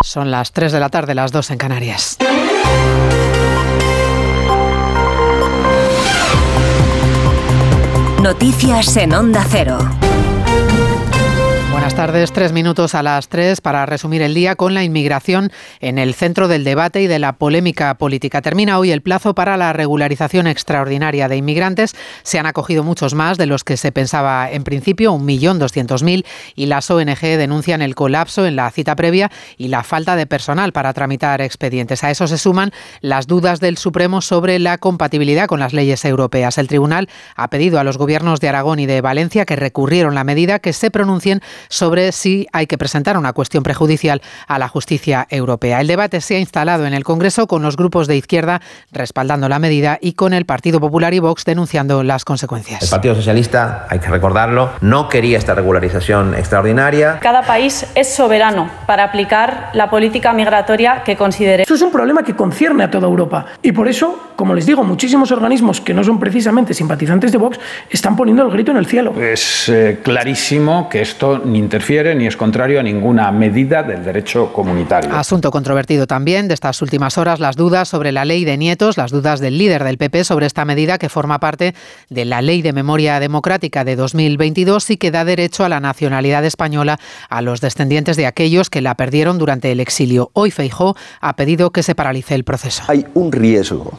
Son las 3 de la tarde, las 2 en Canarias. Noticias en Onda Cero. Buenas tardes, 3 minutos a las 3 para resumir el día con la inmigración en el centro del debate y de la polémica política. Termina hoy el plazo para la regularización extraordinaria de inmigrantes. Se han acogido muchos más de los que se pensaba en principio, 1.200.000, y las ONG denuncian el colapso en la cita previa y la falta de personal para tramitar expedientes. A eso se suman las dudas del Supremo sobre la compatibilidad con las leyes europeas. El tribunal ha pedido a los gobiernos de Aragón y de Valencia, que recurrieron la medida, que se pronuncien sobre si hay que presentar una cuestión prejudicial a la justicia europea. El debate se ha instalado en el Congreso, con los grupos de izquierda respaldando la medida y con el Partido Popular y Vox denunciando las consecuencias. El Partido Socialista, hay que recordarlo, no quería esta regularización extraordinaria. Cada país es soberano para aplicar la política migratoria que considere. Eso es un problema que concierne a toda Europa y por eso, como les digo, muchísimos organismos que no son precisamente simpatizantes de Vox están poniendo el grito en el cielo. Es clarísimo que esto ni interfiere ni es contrario a ninguna medida del derecho comunitario. Asunto controvertido también de estas últimas horas, las dudas sobre la ley de nietos, las dudas del líder del PP sobre esta medida, que forma parte de la Ley de Memoria Democrática de 2022 y que da derecho a la nacionalidad española a los descendientes de aquellos que la perdieron durante el exilio. Hoy Feijóo ha pedido que se paralice el proceso. Hay un riesgo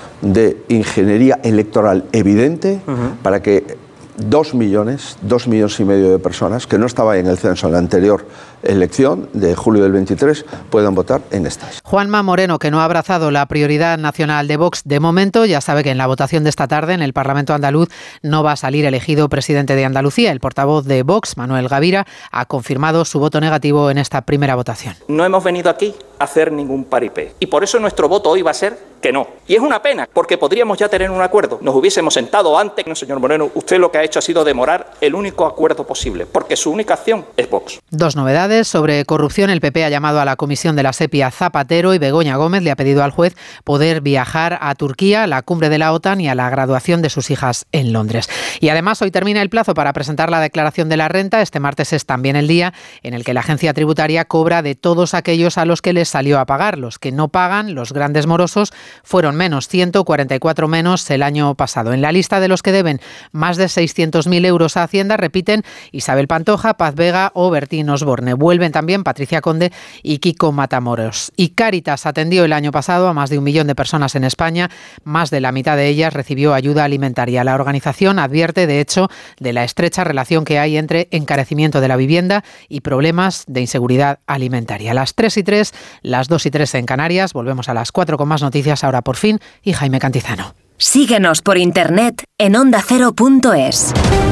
de ingeniería electoral evidente para que 2 millones y medio de personas que no estaban en el censo en la anterior elección de julio del 23 puedan votar en estas. Juanma Moreno, que no ha abrazado la prioridad nacional de Vox de momento, ya sabe que en la votación de esta tarde en el Parlamento andaluz no va a salir elegido presidente de Andalucía. El portavoz de Vox, Manuel Gavira, ha confirmado su voto negativo en esta primera votación. No hemos venido aquí a hacer ningún paripé y por eso nuestro voto hoy va a ser que no. Y es una pena, porque podríamos ya tener un acuerdo. Nos hubiésemos sentado antes. No, señor Moreno, usted lo que ha hecho ha sido demorar el único acuerdo posible, porque su única acción es Vox. Dos novedades. Sobre corrupción, el PP ha llamado a la comisión de la SEPI a Zapatero y Begoña Gómez le ha pedido al juez poder viajar a Turquía, a la cumbre de la OTAN y a la graduación de sus hijas en Londres. Y además hoy termina el plazo para presentar la declaración de la renta. Este martes es también el día en el que la agencia tributaria cobra de todos aquellos a los que les salió a pagar. Los que no pagan, los grandes morosos, fueron menos, 144 menos el año pasado. En la lista de los que deben más de 600.000 euros a Hacienda repiten Isabel Pantoja, Paz Vega o Bertín Osborne. Vuelven también Patricia Conde y Kiko Matamoros. Y Cáritas atendió el año pasado a más de 1 millón de personas en España. Más de la mitad de ellas recibió ayuda alimentaria. La organización advierte, de hecho, de la estrecha relación que hay entre encarecimiento de la vivienda y problemas de inseguridad alimentaria. Las 3:03, las 2:03 en Canarias. Volvemos a las 4 con más noticias, ahora por fin, y Jaime Cantizano. Síguenos por internet en ondacero.es.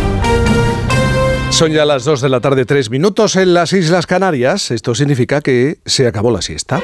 Son ya las 2 de la tarde, 3 minutos en las Islas Canarias. Esto significa que se acabó la siesta.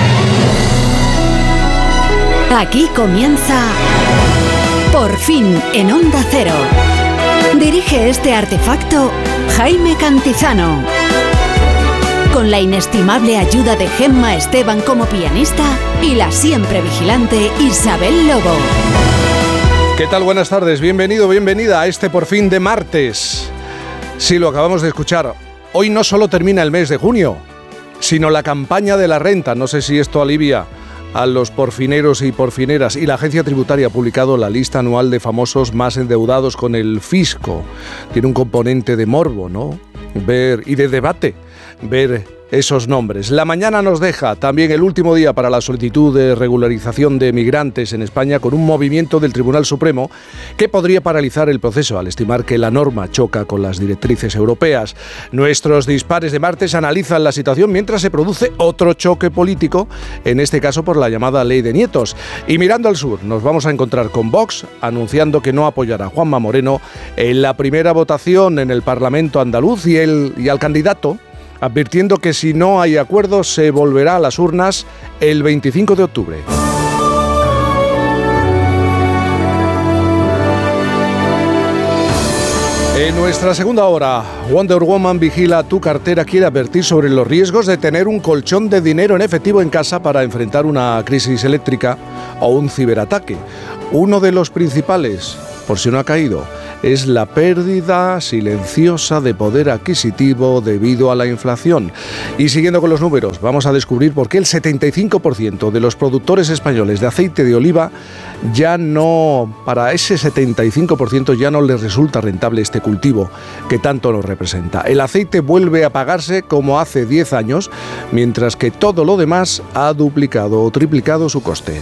Aquí comienza Por fin en Onda Cero. Dirige este artefacto Jaime Cantizano. Con la inestimable ayuda de Gemma Esteban como pianista y la siempre vigilante Isabel Lobo. ¿Qué tal? Buenas tardes. Bienvenido, bienvenida a este Por fin de martes. Sí, lo acabamos de escuchar. Hoy no solo termina el mes de junio, sino la campaña de la renta. No sé si esto alivia a los porfineros y porfineras. Y la agencia tributaria ha publicado la lista anual de famosos más endeudados con el fisco. Tiene un componente de morbo, ¿no? Ver y de debate, ver esos nombres. La mañana nos deja también el último día para la solicitud de regularización de migrantes en España, con un movimiento del Tribunal Supremo que podría paralizar el proceso al estimar que la norma choca con las directrices europeas. Nuestros dispares de martes analizan la situación mientras se produce otro choque político, en este caso por la llamada Ley de Nietos. Y mirando al sur, nos vamos a encontrar con Vox anunciando que no apoyará a Juanma Moreno en la primera votación en el Parlamento andaluz y al candidato advirtiendo que si no hay acuerdo se volverá a las urnas el 25 de octubre. En nuestra segunda hora, Wonder Woman vigila tu cartera, quiere advertir sobre los riesgos de tener un colchón de dinero en efectivo en casa para enfrentar una crisis eléctrica o un ciberataque. Uno de los principales por si no ha caído, es la pérdida silenciosa de poder adquisitivo debido a la inflación. Y siguiendo con los números, vamos a descubrir por qué el 75% de los productores españoles de aceite de oliva para ese 75% ya no les resulta rentable este cultivo que tanto nos representa. El aceite vuelve a pagarse como hace 10 años, mientras que todo lo demás ha duplicado o triplicado su coste.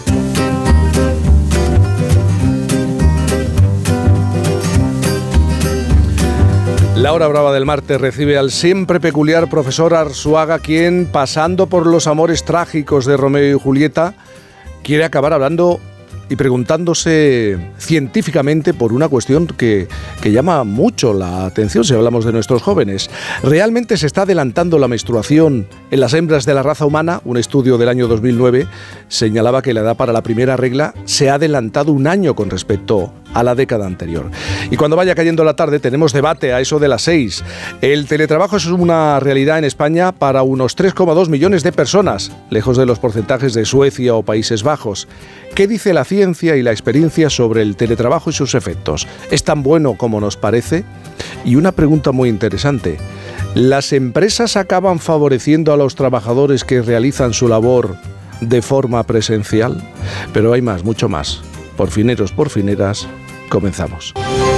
La hora brava del martes recibe al siempre peculiar profesor Arzuaga, quien, pasando por los amores trágicos de Romeo y Julieta, quiere acabar hablando y preguntándose científicamente por una cuestión que llama mucho la atención si hablamos de nuestros jóvenes. ¿Realmente se está adelantando la menstruación en las hembras de la raza humana? Un estudio del año 2009 señalaba que la edad para la primera regla se ha adelantado 1 año con respecto a la década anterior. Y cuando vaya cayendo la tarde tenemos debate a eso de las 6. El teletrabajo es una realidad en España para unos 3,2 millones de personas, lejos de los porcentajes de Suecia o Países Bajos. ¿Qué dice la ciencia y la experiencia sobre el teletrabajo y sus efectos? ¿Es tan bueno como nos parece? Y una pregunta muy interesante: ¿las empresas acaban favoreciendo a los trabajadores que realizan su labor de forma presencial? Pero hay más, mucho más. Por fineros, por fineras, comenzamos.